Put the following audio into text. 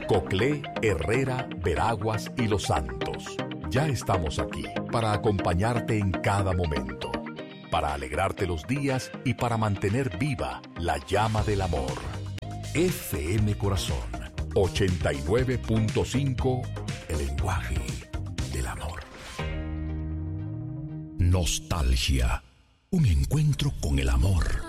Coclé, Herrera, Veraguas y Los Santos. Ya estamos aquí para acompañarte en cada momento, para alegrarte los días y para mantener viva la llama del amor. FM Corazón 89.5, el lenguaje del amor. Nostalgia, un encuentro con el amor.